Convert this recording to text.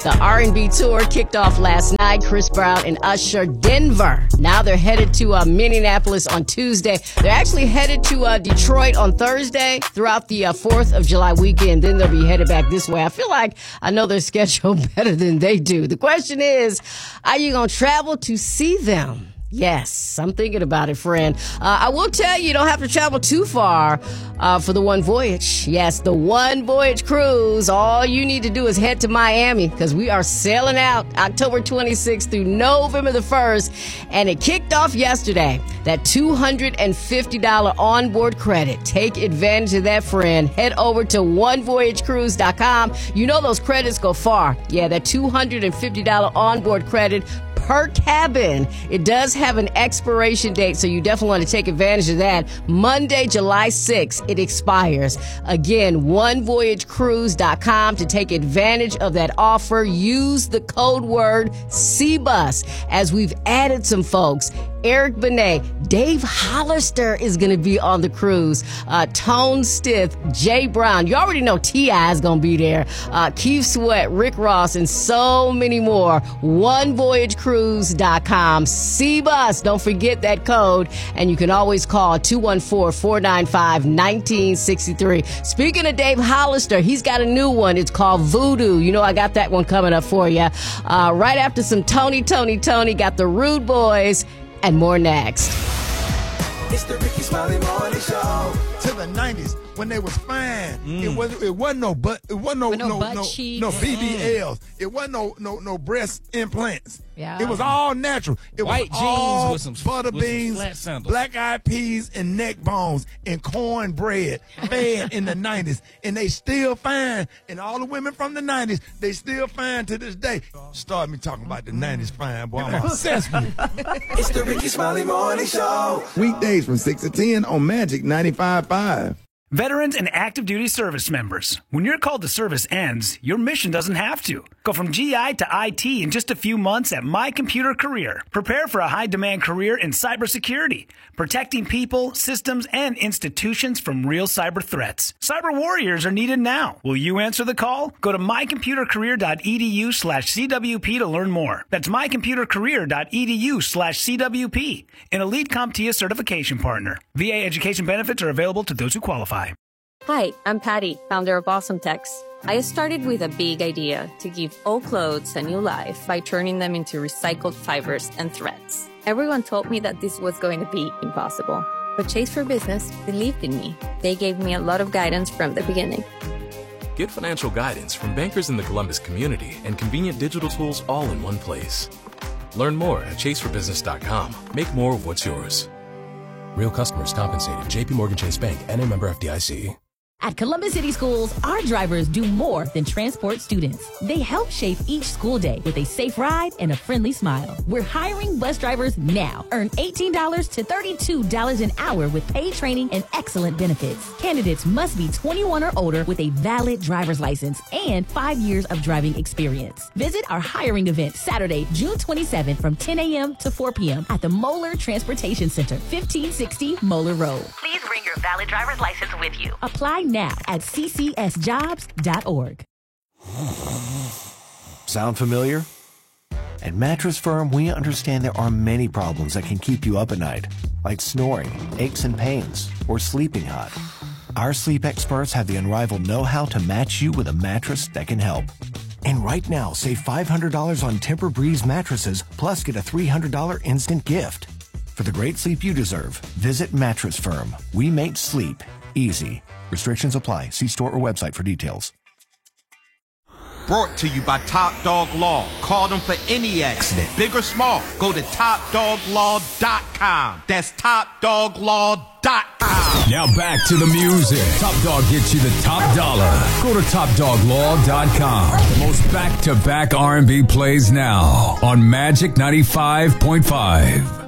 The R&B tour kicked off last night. Chris Brown and Usher, Denver. Now they're headed to Minneapolis on Tuesday. They're actually headed to Detroit on Thursday throughout the 4th of July weekend. Then they'll be headed back this way. I feel like I know their schedule better than they do. The question is, are you going to travel to see them? Yes, I'm thinking about it, friend. I will tell you don't have to travel too far for the One Voyage. Yes, the One Voyage cruise. All you need to do is head to Miami because we are sailing out October 26th through November the 1st. And it kicked off yesterday. That $250 onboard credit. Take advantage of that, friend. Head over to onevoyagecruise.com. You know those credits go far. Yeah, that $250 onboard credit per cabin. It does have an expiration date, so you definitely want to take advantage of that. Monday, July 6th, it expires. Again, onevoyagecruise.com to take advantage of that offer. Use the code word CBUS as we've added some folks. Eric Benet, Dave Hollister is going to be on the cruise. Tone Stith, Jay Brown. You already know T.I. is going to be there. Keith Sweat, Rick Ross, and so many more. OneVoyageCruise.com. CBUS. Don't forget that code. And you can always call 214-495-1963. Speaking of Dave Hollister, he's got a new one. It's called Voodoo. You know I got that one coming up for you. Right after some Tony, got the Rude Boys. And more next. It's the Ricky Smiley Morning Show. To the 90s when they was fine. It wasn't no BBLs. It wasn't no breast implants. Yeah. It was all natural. It White was all jeans with some butter beans, flat sandals. black eyed peas, and neck bones and cornbread fed in the 90s. And they still fine. And all the women from the 90s, they still fine to this day. Start me talking about the 90s fine, boy. I'm obsessed with it. It's the Ricky Smiley Morning Show. Weekdays from 6 to 10 on Magic 95.5. Veterans and active duty service members. When your call to service ends, your mission doesn't have to. Go from GI to IT in just a few months at My Computer Career. Prepare for a high-demand career in cybersecurity, protecting people, systems, and institutions from real cyber threats. Cyber warriors are needed now. Will you answer the call? Go to mycomputercareer.edu/CWP to learn more. That's mycomputercareer.edu/CWP, an elite CompTIA certification partner. VA education benefits are available to those who qualify. Hi, I'm Patty, founder of Awesome Tex. I started with a big idea to give old clothes a new life by turning them into recycled fibers and threads. Everyone told me that this was going to be impossible, but Chase for Business believed in me. They gave me a lot of guidance from the beginning. Get financial guidance from bankers in the Columbus community and convenient digital tools all in one place. Learn more at chaseforbusiness.com. Make more of what's yours. Real customers compensated. JP Morgan Chase Bank, N.A. member FDIC. At Columbus City Schools, our drivers do more than transport students. They help shape each school day with a safe ride and a friendly smile. We're hiring bus drivers now. Earn $18 to $32 an hour with paid training and excellent benefits. Candidates must be 21 or older with a valid driver's license and 5 years of driving experience. Visit our hiring event Saturday, June 27th from 10 a.m. to 4 p.m. at the Moeller Transportation Center, 1560 Moeller Road. Please bring your valid driver's license with you. Apply now at ccsjobs.org. Sound familiar? At Mattress Firm, we understand there are many problems that can keep you up at night, like snoring, aches and pains, or sleeping hot. Our sleep experts have the unrivaled know-how to match you with a mattress that can help. And right now, save $500 on Tempur-Breeze mattresses, plus get a $300 instant gift. For the great sleep you deserve, visit Mattress Firm. We make sleep easy. Restrictions apply. See store or website for details. Brought to you by Top Dog Law. Call them for any accident, big or small. Go to TopDogLaw.com. That's TopDogLaw.com. Now back to the music. Top Dog gets you the top dollar. Go to TopDogLaw.com. The most back-to-back R&B plays now on Magic 95.5.